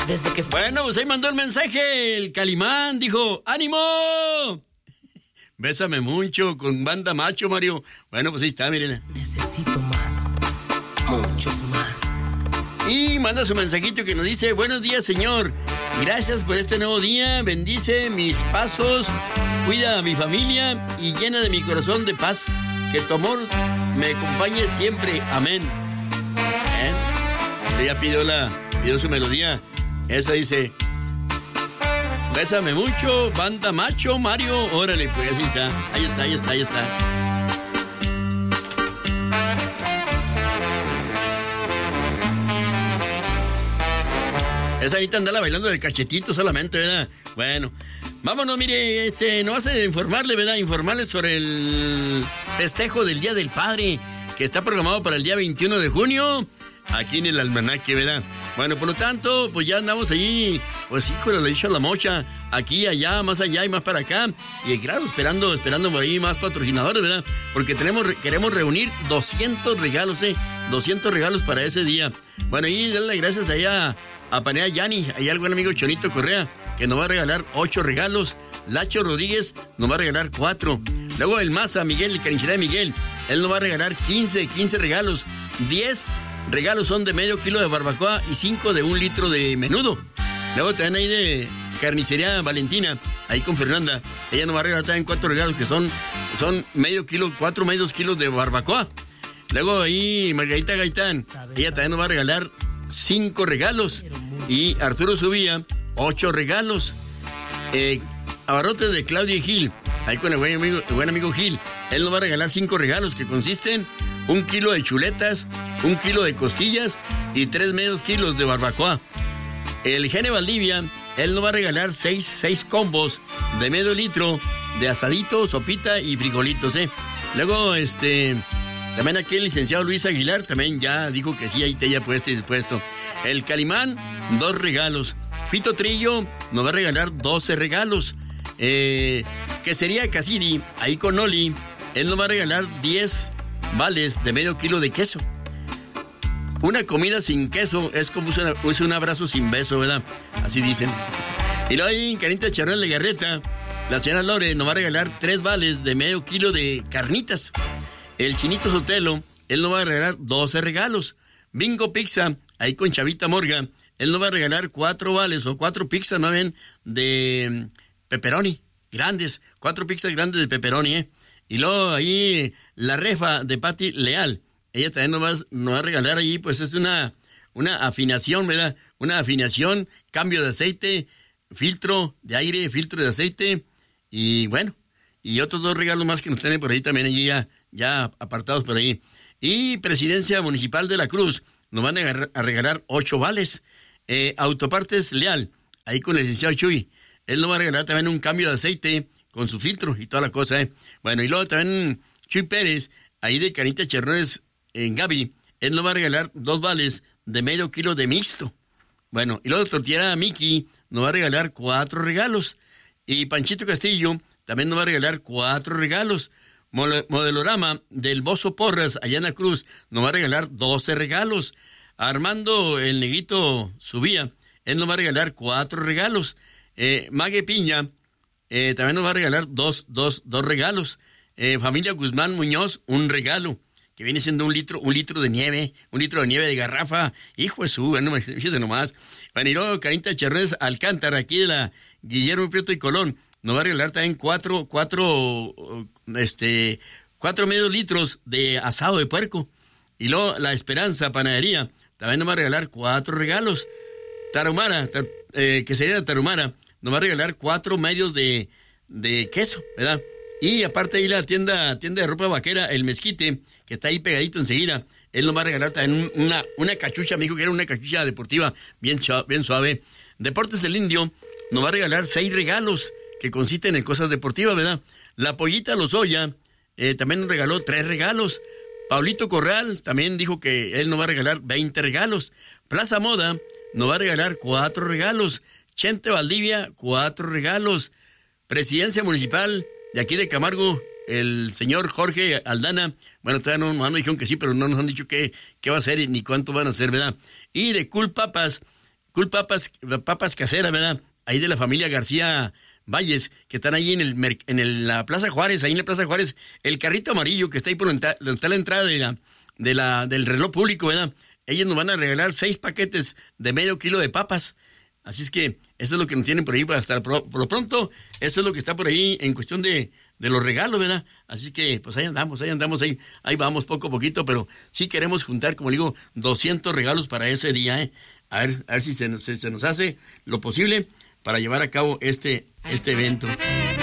Desde que... Bueno, pues ahí mandó el mensaje el Calimán, dijo, ¡ánimo! Bésame mucho con banda macho, Mario. Bueno, pues ahí está, miren. Necesito más, muchos más. Y manda su mensajito que nos dice, buenos días, Señor. Gracias por este nuevo día. Bendice mis pasos, cuida a mi familia y llena de mi corazón de paz. Que tu amor me acompañe siempre. Amén. Ella pidió su melodía. Esa dice, bésame mucho, banda macho, Mario. Órale, pues ahí está. Ahí está. Esa ahorita andaba bailando de cachetito solamente, ¿verdad? Bueno, vámonos, mire, no vas a informarle, ¿verdad? Informarle sobre el festejo del Día del Padre, que está programado para el día 21 de junio, aquí en el almanaque, ¿verdad? Bueno, por lo tanto, pues ya andamos ahí, pues híjole, le he dicho a la mocha, aquí, allá, más allá y más para acá, y claro, esperando por ahí más patrocinadores, ¿verdad? Porque queremos reunir 200 regalos, 200 regalos para ese día. Bueno, y darle las gracias allá a Panea Yani, allá al buen amigo Chonito Correa, que nos va a regalar 8 regalos. Lacho Rodríguez nos va a regalar 4. Luego el Maza, Miguel, el Carnicería de Miguel, él nos va a regalar 15 regalos. 10 regalos son de medio kilo de barbacoa y 5 de 1 litro de menudo. Luego también ahí de Carnicería Valentina, ahí con Fernanda, ella nos va a regalar también 4 regalos que son medio kilo, 4 medios kilos de barbacoa. Luego ahí Margarita Gaitán, ella también nos va a regalar 5 regalos. Y Arturo Subía, 8 regalos. Abarrotes de Claudia Gil, ahí con el buen amigo Gil, él nos va a regalar 5 regalos que consisten 1 kilo de chuletas, 1 kilo de costillas y 3 medios kilos de barbacoa. El Gene Valdivia, él nos va a regalar 6 combos de medio litro de asadito, sopita y frijolitos, Luego, también aquí el licenciado Luis Aguilar, también ya dijo que sí, ahí te haya puesto y dispuesto. El Calimán, 2 regalos. Fito Trillo nos va a regalar 12 regalos. Quesería Casiri, ahí con Oli, él nos va a regalar 10 vales de medio kilo de queso. Una comida sin queso es como un abrazo sin beso, ¿verdad? Así dicen. Y luego ahí en Carita Charral de Garreta, la señora Lore nos va a regalar 3 vales de medio kilo de carnitas. El Chinito Sotelo, él nos va a regalar 12 regalos. Bingo Pizza, ahí con Chavita Morga, él nos va a regalar 4 vales o 4 pizzas, ¿no ven? De pepperoni, grandes, 4 pizzas grandes de pepperoni, Y luego ahí la Refa de Pati Leal, ella también nos va a regalar ahí, pues es una afinación, ¿verdad? Una afinación, cambio de aceite, filtro de aire, filtro de aceite, y bueno, y otros 2 regalos más que nos tienen por ahí también, allí ya apartados por ahí. Y Presidencia Municipal de la Cruz, nos van a regalar 8 vales. Autopartes Leal, ahí con el licenciado Chuy, él nos va a regalar también un cambio de aceite con su filtro y toda la cosa, Bueno, y luego también Chuy Pérez, ahí de Carita Cherrones en Gaby, él nos va a regalar 2 vales de medio kilo de mixto. Bueno, y luego Tortillera Miki nos va a regalar 4 regalos. Y Panchito Castillo también nos va a regalar 4 regalos. Modelorama del Bozo Porras, allá en la Cruz, nos va a regalar 12 regalos. Armando el Negrito Subía, él nos va a regalar 4 regalos. Mague Piña, también nos va a regalar dos regalos. Familia Guzmán Muñoz, 1 regalo, que viene siendo un litro de nieve, 1 litro de nieve de garrafa. Hijo de su, bueno, fíjese nomás. Bueno, y luego Carita Cherrés Alcántara, aquí de la Guillermo Prieto y Colón, nos va a regalar también 4 medios litros de asado de puerco. Y luego La Esperanza Panadería también nos va a regalar 4 regalos. Tarahumara, que sería la Tarahumara, nos va a regalar 4 medios de queso, ¿verdad? Y aparte ahí la tienda de ropa vaquera, El Mezquite, que está ahí pegadito enseguida, él nos va a regalar también una cachucha, me dijo que era una cachucha deportiva bien suave. Deportes del Indio nos va a regalar 6 regalos que consisten en cosas deportivas, ¿verdad? La Pollita Lozoya también nos regaló 3 regalos. Paulito Corral también dijo que él nos va a regalar 20 regalos. Plaza Moda nos va a regalar 4 regalos. Chente Valdivia, 4 regalos. Presidencia Municipal de aquí de Camargo, el señor Jorge Aldana, bueno, todavía no nos dijeron que sí, pero no nos han dicho qué va a ser ni cuánto van a hacer, ¿verdad? Y de Cool Papas, Cool papas caseras, ¿verdad? Ahí de la familia García Valles, que están ahí en la Plaza Juárez, el carrito amarillo que está ahí por donde está la entrada del reloj público, ¿verdad? Ellos nos van a regalar 6 paquetes de medio kilo de papas. Así es que eso es lo que nos tienen por ahí, hasta por lo pronto, eso es lo que está por ahí en cuestión de los regalos, ¿verdad? Así que, pues ahí andamos, ahí vamos poco a poquito, pero sí queremos juntar, como digo, 200 regalos para ese día, ¿eh? A ver si se nos hace lo posible para llevar a cabo este evento.